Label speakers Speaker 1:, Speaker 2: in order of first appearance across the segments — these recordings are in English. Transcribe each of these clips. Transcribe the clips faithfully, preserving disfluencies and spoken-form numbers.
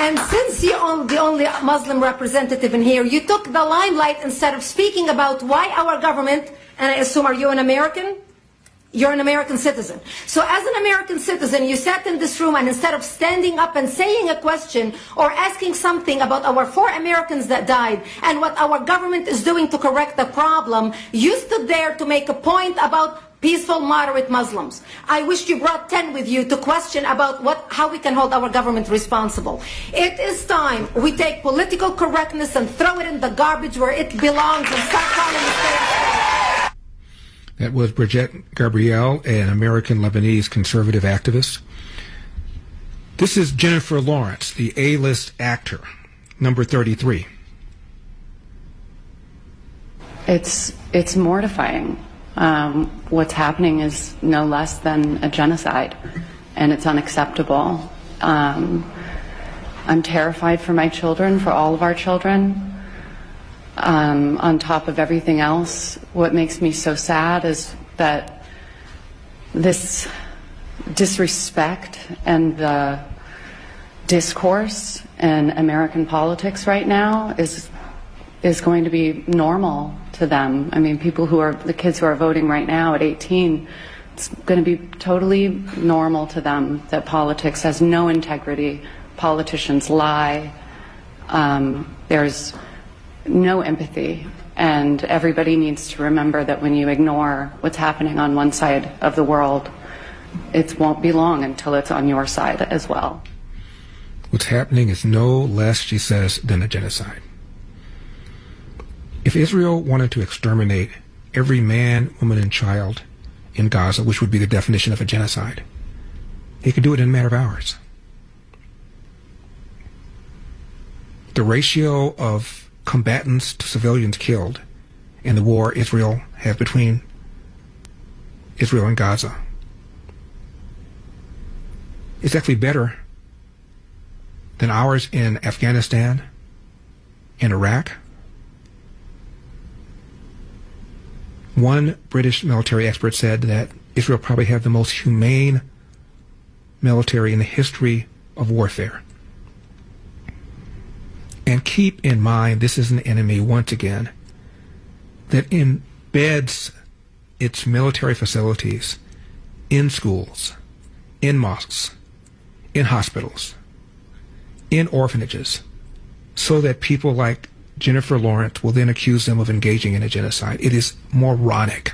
Speaker 1: And since you're the only Muslim representative in here, you took the limelight instead of speaking about why our government, and I assume, are you an American? You're an American citizen. So as an American citizen, you sat in this room, and instead of standing up and saying a question or asking something about our four Americans that died and what our government is doing to correct the problem, you stood there to make a point about peaceful, moderate Muslims. I wish you brought ten with you to question about what, how we can hold our government responsible. It is time we take political correctness and throw it in the garbage where it belongs and start calling it.
Speaker 2: That was Brigitte Gabriel, an American Lebanese conservative activist. This is Jennifer Lawrence, the A-list actor, number thirty-three.
Speaker 3: It's, it's mortifying. Um, what's happening is no less than a genocide, and it's unacceptable. Um, I'm terrified for my children, for all of our children. Um, on top of everything else, what makes me so sad is that this disrespect and the discourse in American politics right now is is going to be normal to them. I mean, people who are, the kids who are voting right now at eighteen, it's going to be totally normal to them that politics has no integrity, politicians lie, um, there's no empathy, and everybody needs to remember that when you ignore what's happening on one side of the world, it won't be long until it's on your side as well.
Speaker 2: What's happening is no less, she says, than a genocide. If Israel wanted to exterminate every man, woman, and child in Gaza, which would be the definition of a genocide, they could do it in a matter of hours. The ratio of combatants to civilians killed in the war Israel has between Israel and Gaza is actually better than ours in Afghanistan and Iraq. One British military expert said that Israel probably had the most humane military in the history of warfare. And keep in mind, this is an enemy, once again, that embeds its military facilities in schools, in mosques, in hospitals, in orphanages, so that people like Jennifer Lawrence will then accuse them of engaging in a genocide. It is moronic.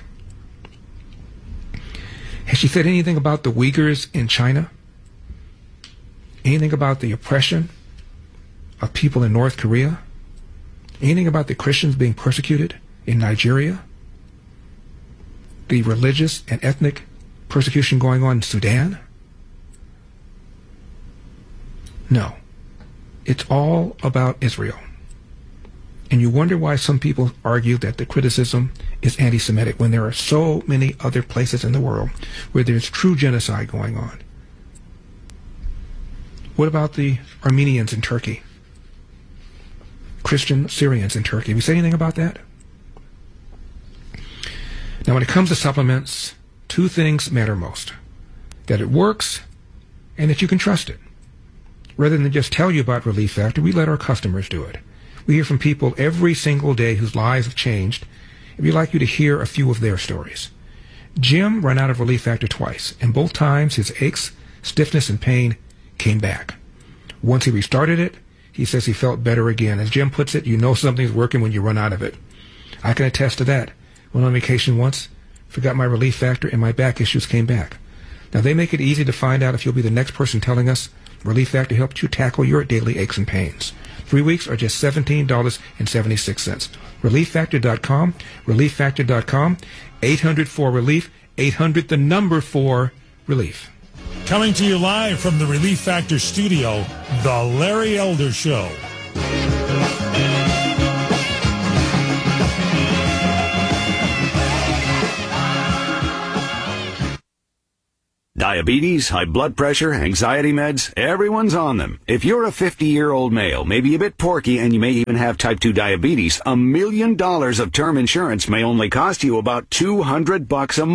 Speaker 2: Has she said anything about the Uyghurs in China? Anything about the oppression of people in North Korea? Anything about the Christians being persecuted in Nigeria? The religious and ethnic persecution going on in Sudan? No. It's all about Israel. And you wonder why some people argue that the criticism is anti-Semitic when there are so many other places in the world where there's true genocide going on. What about the Armenians in Turkey? Christian Syrians in Turkey. Have you said anything about that? Now, when it comes to supplements, two things matter most. That it works and that you can trust it. Rather than just tell you about Relief Factor, we let our customers do it. We hear from people every single day whose lives have changed, and we'd like you to hear a few of their stories. Jim ran out of Relief Factor twice, and both times his aches, stiffness, and pain came back. Once he restarted it, he says he felt better again. As Jim puts it, you know something's working when you run out of it. I can attest to that. Went on vacation once, forgot my Relief Factor, and my back issues came back. Now, they make it easy to find out if you'll be the next person telling us Relief Factor helped you tackle your daily aches and pains. Three weeks are just seventeen dollars and seventy-six cents. relief factor dot com, relief factor dot com, eight hundred four relief, eight hundred the number four relief.
Speaker 4: Coming to you live from the Relief Factor studio, The Larry Elder Show.
Speaker 5: Diabetes, high blood pressure, anxiety meds, everyone's on them. If you're a fifty-year-old male, maybe a bit porky, and you may even have type two diabetes, a million dollars of term insurance may only cost you about two hundred bucks a month.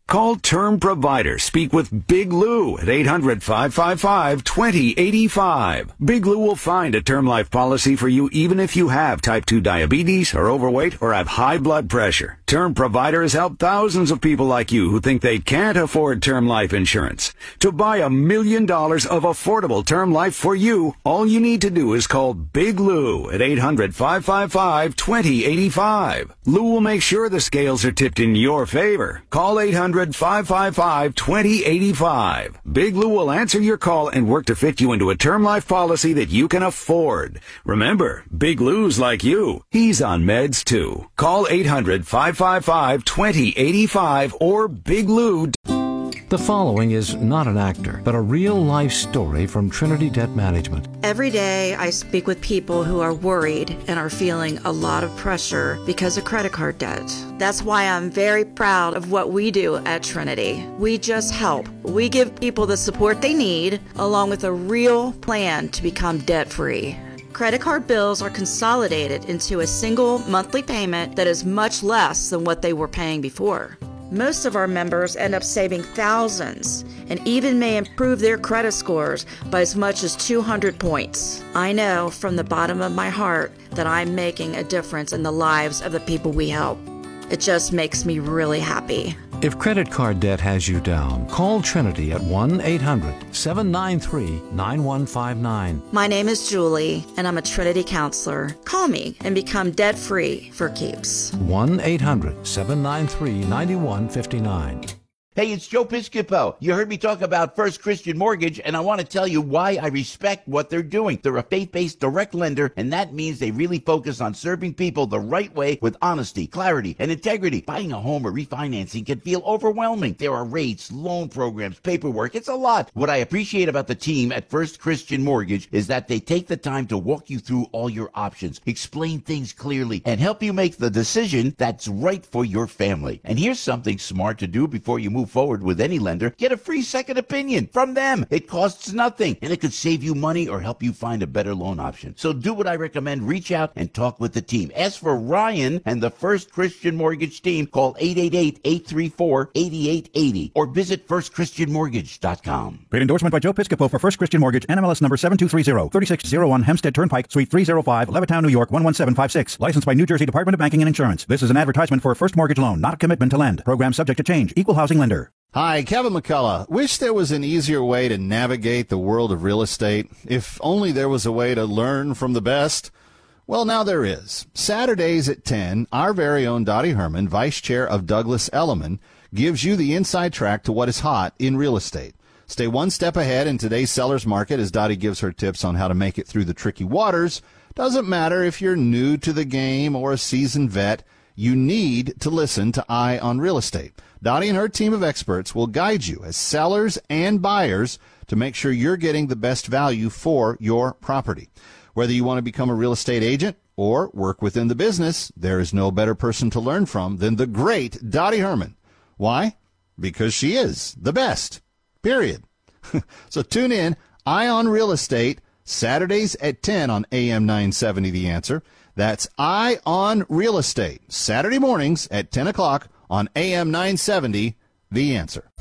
Speaker 5: Call Term Provider. Speak with Big Lou at eight hundred, five five five, two zero eight five. Big Lou will find a term life policy for you even if you have type two diabetes, are overweight, or have high blood pressure. Term Provider has helped thousands of people like you who think they can't afford term life insurance. To buy a million dollars of affordable term life for you, all you need to do is call Big Lou at eight hundred, five five five, two zero eight five. Lou will make sure the scales are tipped in your favor. Call eight hundred, five five five, two zero eight five. Big Lou will answer your call and work to fit you into a term life policy that you can afford. Remember, Big Lou's like you. He's on meds too. Call eight hundred, five five five, two zero eight five or Big Lou.
Speaker 6: The following is not an actor, but a real-life story from Trinity Debt Management.
Speaker 7: Every day I speak with people who are worried and are feeling a lot of pressure because of credit card debt. That's why I'm very proud of what we do at Trinity. We just help. We give people the support they need, along with a real plan to become debt-free. Credit card bills are consolidated into a single monthly payment that is much less than what they were paying before. Most of our members end up saving thousands and even may improve their credit scores by as much as two hundred points. I know from the bottom of my heart that I'm making a difference in the lives of the people we help. It just makes me really happy.
Speaker 6: If credit card debt has you down, call Trinity at one eight hundred, seven nine three, nine one five nine.
Speaker 7: My name is Julie, and I'm a Trinity counselor. Call me and become debt-free for keeps.
Speaker 6: one eight hundred, seven nine three, nine one five nine.
Speaker 8: Hey, it's Joe Piscopo. You heard me talk about First Christian Mortgage, and I want to tell you why I respect what they're doing. They're a faith-based direct lender, and that means they really focus on serving people the right way with honesty, clarity, and integrity. Buying a home or refinancing can feel overwhelming. There are rates, loan programs, paperwork. It's a lot. What I appreciate about the team at First Christian Mortgage is that they take the time to walk you through all your options, explain things clearly, and help you make the decision that's right for your family. And here's something smart to do before you move forward with any lender. Get a free second opinion from them. It costs nothing, and it could save you money or help you find a better loan option. So do what I recommend. Reach out and talk with the team. Ask for Ryan and the First Christian Mortgage team. Call eight eight eight, eight three four, eight eight eight zero or visit first christian mortgage dot com.
Speaker 9: Paid endorsement by Joe Piscopo for First Christian Mortgage, N M L S number seven two three zero, three six zero one Hempstead Turnpike, Suite three oh five, Levittown, New York, one one seven five six. Licensed by New Jersey Department of Banking and Insurance. This is an advertisement for a first mortgage loan, not a commitment to lend. Program subject to change. Equal housing lender.
Speaker 10: Hi, Kevin McCullough. Wish there was an easier way to navigate the world of real estate. If only there was a way to learn from the best. Well, now there is. Saturdays at ten, our very own Dottie Herman, Vice Chair of Douglas Elliman, gives you the inside track to what is hot in real estate. Stay one step ahead in today's seller's market as Dottie gives her tips on how to make it through the tricky waters. Doesn't matter if you're new to the game or a seasoned vet, you need to listen to Eye on Real Estate. Dottie and her team of experts will guide you as sellers and buyers to make sure you're getting the best value for your property. Whether you want to become a real estate agent or work within the business, there is no better person to learn from than the great Dottie Herman. Why? Because she is the best. Period. So tune in, Eye on Real Estate, Saturdays at ten on A M nine seventy, The Answer. That's Eye on Real Estate, Saturday mornings at ten o'clock on A M nine seventy, The Answer.